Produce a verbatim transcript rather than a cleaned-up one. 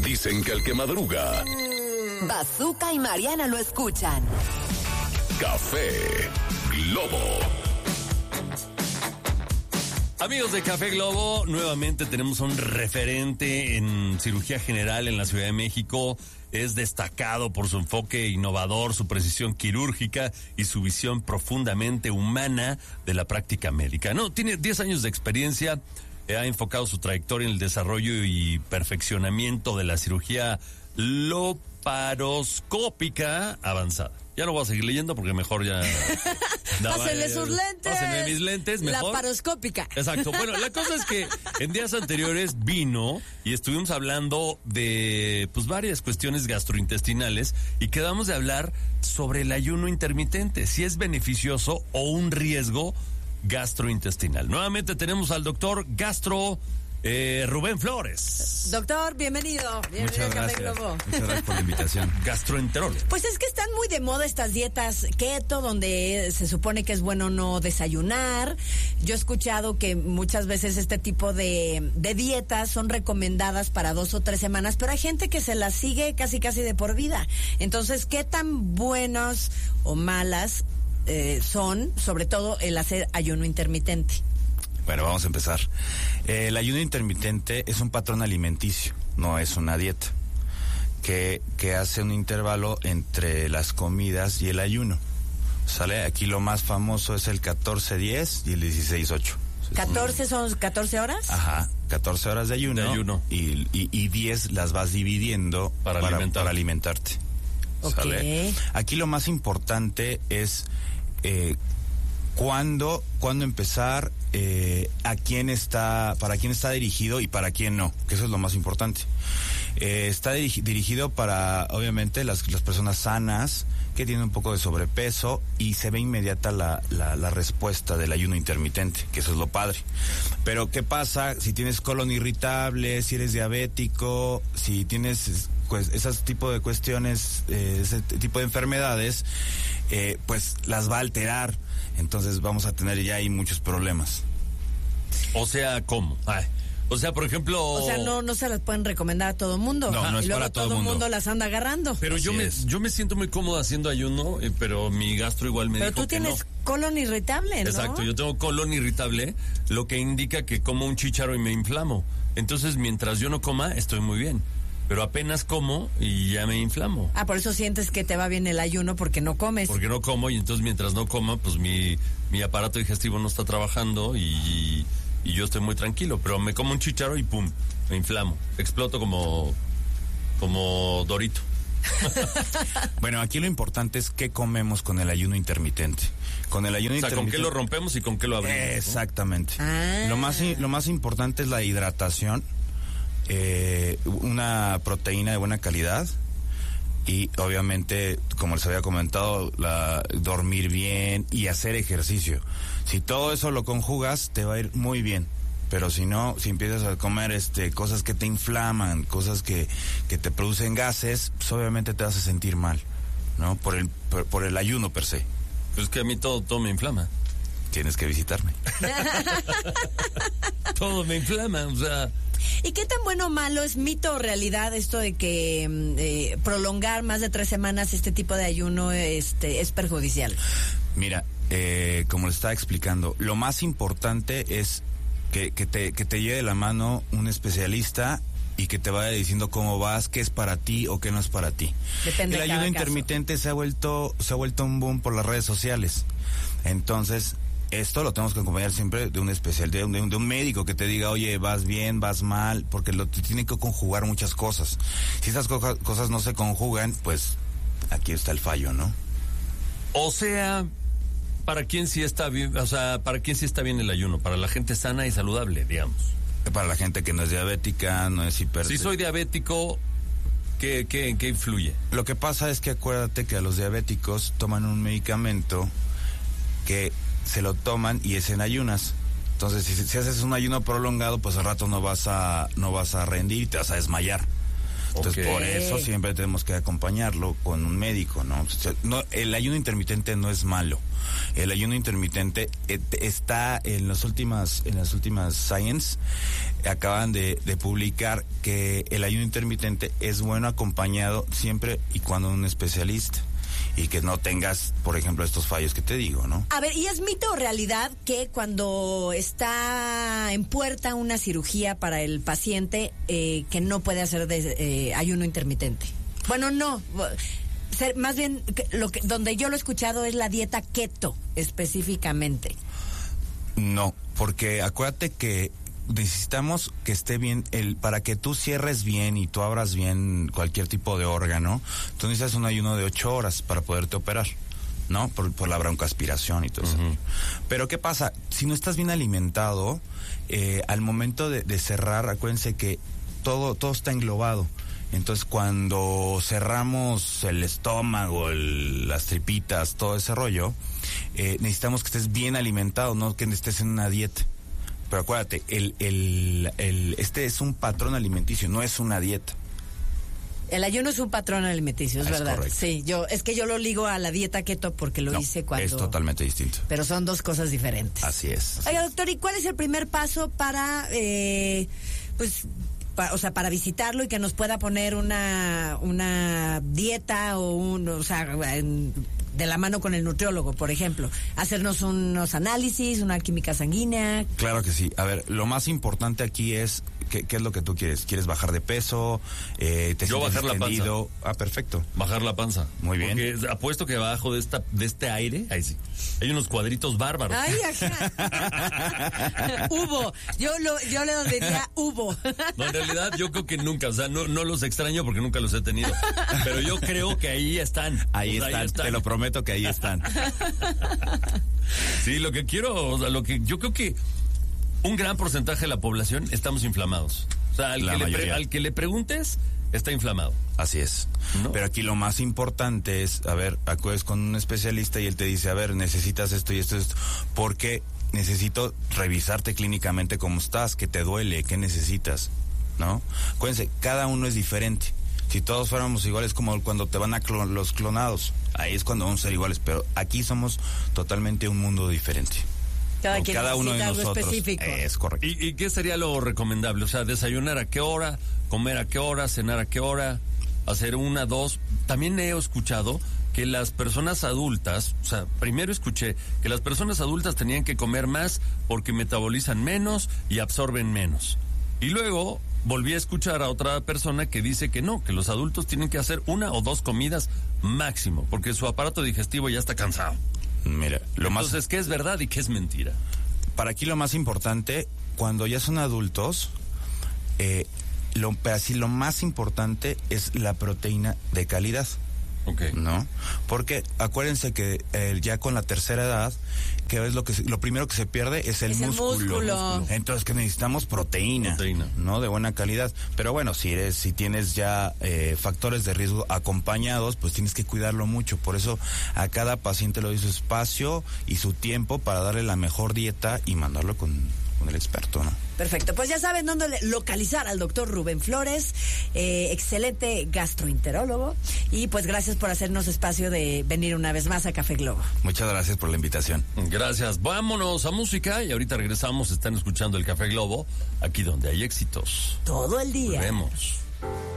Dicen que el que madruga... Bazooka y Mariana lo escuchan. Café Globo. Amigos de Café Globo, nuevamente tenemos un referente en cirugía general en la Ciudad de México. Es destacado por su enfoque innovador, su precisión quirúrgica y su visión profundamente humana de la práctica médica. No, tiene diez años de experiencia, ha enfocado su trayectoria en el desarrollo y perfeccionamiento de la cirugía laparoscópica avanzada. Ya no voy a seguir leyendo porque mejor ya... Pásenle sus lentes. Pásenle mis lentes, mejor. Laparoscópica. Exacto. Bueno, la cosa es que en días anteriores vino y estuvimos hablando de pues varias cuestiones gastrointestinales y quedamos de hablar sobre el ayuno intermitente, si es beneficioso o un riesgo gastrointestinal. Nuevamente tenemos al doctor Gastro... Eh, Rubén Flores. Doctor, bienvenido. Bienvenido Muchas gracias. Globo. Muchas gracias por la invitación. Gastroenterólogo. Pues es que están muy de moda estas dietas keto, donde se supone que es bueno no desayunar. Yo he escuchado que muchas veces este tipo de, de dietas son recomendadas para dos o tres semanas, pero hay gente que se las sigue casi casi de por vida. Entonces, ¿qué tan buenas o malas eh, son, sobre todo el hacer ayuno intermitente? Bueno, vamos a empezar. Eh, el ayuno intermitente es un patrón alimenticio, no es una dieta, que, que hace un intervalo entre las comidas y el ayuno. ¿Sale? Aquí lo más famoso es el catorce diez y el dieciséis ocho. ¿catorce son catorce horas? Ajá, catorce horas de ayuno, de ayuno. Y, y, y diez las vas dividiendo para, para, alimentar. para alimentarte. ¿Sale? Okay. Aquí lo más importante es... Eh, ¿Cuándo, cuándo empezar? Eh, ¿A quién está, para quién está dirigido y para quién no? Que eso es lo más importante. Eh, está dirigi- dirigido para, obviamente, las, las personas sanas que tienen un poco de sobrepeso y se ve inmediata la, la, la respuesta del ayuno intermitente, que eso es lo padre. Pero, ¿qué pasa si tienes colon irritable, si eres diabético, si tienes pues, ese tipo de cuestiones, eh, ese tipo de enfermedades, eh, pues las va a alterar? Entonces vamos a tener ya ahí muchos problemas. O sea, ¿cómo? Ay, o sea, por ejemplo... O sea, no no se las pueden recomendar a todo mundo. No, no es y luego para todo todo el mundo. mundo las anda agarrando. Pero yo me, yo me siento muy cómodo haciendo ayuno, eh, pero mi gastro igual me Pero dijo tú que tienes no. colon irritable, ¿no? Exacto, yo tengo colon irritable, lo que indica que como un chícharo y me inflamo. Entonces, mientras yo no coma, estoy muy bien. Pero apenas como y ya me inflamo. Ah, por eso sientes que te va bien el ayuno porque no comes. Porque no como y entonces mientras no coma, pues mi, mi aparato digestivo no está trabajando y, y yo estoy muy tranquilo. Pero me como un chícharo y pum, me inflamo. Exploto como, como Dorito. Bueno, aquí lo importante es qué comemos con el ayuno intermitente. Con el ayuno O sea, intermitente... ¿con qué lo rompemos y con qué lo abrimos? Exactamente. Ah. Lo más, lo más importante es la hidratación, eh, una proteína de buena calidad y obviamente, como les había comentado, la, dormir bien y hacer ejercicio. Si todo eso lo conjugas, te va a ir muy bien. Pero si no, si empiezas a comer este cosas que te inflaman, cosas que, que te producen gases, pues obviamente te vas a sentir mal, ¿no? Por el, por, por el ayuno per se. Pues que a mí todo, todo me inflama. Tienes que visitarme. Todo me inflama, o sea... ¿Y qué tan bueno o malo es mito o realidad esto de que eh, prolongar más de tres semanas este tipo de ayuno este, es perjudicial? Mira, eh, como les estaba explicando, lo más importante es que, que, te, que te lleve de la mano un especialista y que te vaya diciendo cómo vas, qué es para ti o qué no es para ti. Depende El de cada ayuno caso. intermitente se ha vuelto se ha vuelto un boom por las redes sociales. Entonces, esto lo tenemos que acompañar siempre de un especial, de un, de un, de un médico que te diga, oye, vas bien, vas mal, porque lo tiene que conjugar muchas cosas. Si esas co- cosas no se conjugan, pues aquí está el fallo, ¿no? O sea, ¿para quién sí está bien, o sea, para quién sí está bien el ayuno? Para la gente sana y saludable, digamos. Para la gente que no es diabética, no es hiper... Si soy diabético, ¿qué, qué, qué influye? Lo que pasa es que acuérdate que a los diabéticos toman un medicamento que se lo toman y es en ayunas. Entonces, si, si haces un ayuno prolongado, pues al rato no vas a no vas a rendir y te vas a desmayar. Entonces, Ok. por eso siempre tenemos que acompañarlo con un médico, ¿no? O sea, no, el ayuno intermitente no es malo. El ayuno intermitente eh, está en las últimas, en las últimas Science, acaban de, de publicar que el ayuno intermitente es bueno acompañado siempre y cuando un especialista. Y que no tengas, por ejemplo, estos fallos que te digo, ¿no? A ver, ¿y es mito o realidad que cuando está en puerta una cirugía para el paciente eh, que no puede hacer de, eh, ayuno intermitente? Bueno, no. Ser- más bien, que- lo que, donde yo lo he escuchado es la dieta keto, específicamente. No, porque acuérdate que necesitamos que esté bien, el para que tú cierres bien y tú abras bien cualquier tipo de órgano, tú necesitas un ayuno de ocho horas para poderte operar, ¿no? Por, por la broncoaspiración y todo eso. Ujú. Pero ¿qué pasa? Si no estás bien alimentado, eh, al momento de, de cerrar, acuérdense que todo, todo está englobado. Entonces, cuando cerramos el estómago, el- las tripitas, todo ese rollo, eh, necesitamos que estés bien alimentado, no que estés en una dieta. Pero acuérdate, el, el, el, este es un patrón alimenticio, no es una dieta. El ayuno es un patrón alimenticio, es Es verdad. correcto. Sí, yo es que yo lo ligo a la dieta keto porque lo No, hice cuando. es totalmente distinto. Pero son dos cosas diferentes. Así es. así Oiga, es. doctor, ¿y cuál es el primer paso para, eh, pues, pa- o sea, para visitarlo y que nos pueda poner una, una dieta o un, o sea, en- de la mano con el nutriólogo, por ejemplo? Hacernos unos análisis, una química sanguínea. Claro que sí. A ver, lo más importante aquí es ¿qué, qué es lo que tú quieres? ¿Quieres bajar de peso? Eh, ¿Te Yo sientes bajar la panza. distendido? Ah, perfecto. Bajar la panza. Muy bien. Porque apuesto que abajo de esta de este aire, ahí sí, hay unos cuadritos bárbaros. Ay, ajá. Hubo. Yo lo, yo le diría hubo. No, en realidad yo creo que nunca, o sea, no, no los extraño porque nunca los he tenido. Pero yo creo que ahí están. Ahí, O sea, están, te lo prometo que ahí están. Sí, lo que quiero, o sea, lo que yo creo que un gran porcentaje de la población estamos inflamados. O sea, al, La que le, pre- mayoría. al que le preguntes, está inflamado. Así es. ¿No? Pero aquí lo más importante es, a ver, acudes con un especialista y él te dice, a ver, necesitas esto y esto y esto, porque necesito revisarte clínicamente cómo estás, qué te duele, qué necesitas, ¿no? Acuérdense, cada uno es diferente. Si todos fuéramos iguales, como cuando te van a clon- los clonados, ahí es cuando vamos a ser iguales, pero aquí somos totalmente un mundo diferente. Cada Con quien cada uno de necesita algo nosotros. específico. Es correcto. ¿Y, ¿Y qué sería lo recomendable? O sea, desayunar a qué hora, comer a qué hora, cenar a qué hora, hacer una, dos. También he escuchado que las personas adultas, o sea, primero escuché que las personas adultas tenían que comer más porque metabolizan menos y absorben menos. Y luego volví a escuchar a otra persona que dice que no, que los adultos tienen que hacer una o dos comidas máximo, porque su aparato digestivo ya está cansado. Mira, lo más... Entonces, ¿qué es verdad y qué es mentira? Para aquí lo más importante, cuando ya son adultos, eh, lo, pero así lo más importante es la proteína de calidad, Ok. ¿no? Porque acuérdense que eh, ya con la tercera edad, que es lo que se- lo primero que se pierde es el Es el músculo. músculo. Entonces que necesitamos proteína, Proteína. ¿no? De buena calidad. Pero bueno, si eres, si tienes ya eh, factores de riesgo acompañados, pues tienes que cuidarlo mucho. Por eso a cada paciente le doy su espacio y su tiempo para darle la mejor dieta y mandarlo con, con el experto, ¿no? Perfecto, pues ya saben dónde le- localizar al doctor Rubén Flores, eh, excelente gastroenterólogo, y pues gracias por hacernos espacio de venir una vez más a Café Globo. Muchas gracias por la invitación. Gracias. Vámonos a música y ahorita regresamos. Están escuchando el Café Globo, aquí donde hay éxitos. Todo el día. Vemos.